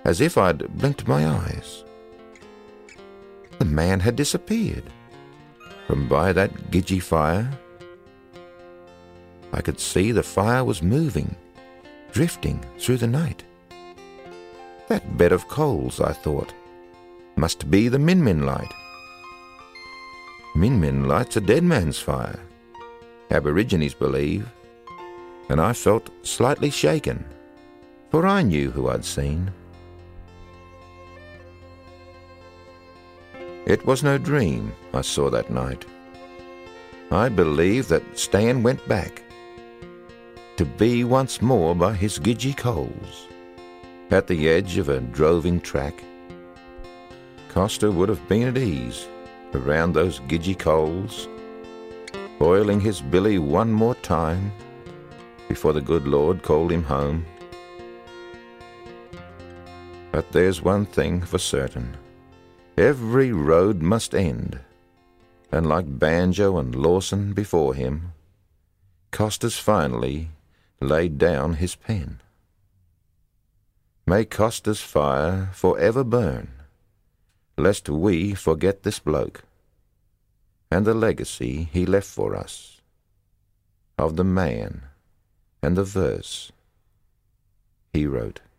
as if I'd blinked my eyes. The man had disappeared from by that gidgy fire. I could see the fire was moving, drifting through the night. That bed of coals, I thought, must be the Min Min light. Min Min lights a dead man's fire, Aborigines believe, and I felt slightly shaken, for I knew who I'd seen. It was no dream I saw that night. I believe that Stan went back to be once more by his gidgy coals, at the edge of a droving track. Costa would have been at ease around those gidgy coals, oiling his billy one more time before the good Lord called him home. But there's one thing for certain. Every road must end, and like Banjo and Lawson before him, Costa's finally laid down his pen. May Costa's fire forever burn, lest we forget this bloke and the legacy he left for us of the man and the verse he wrote.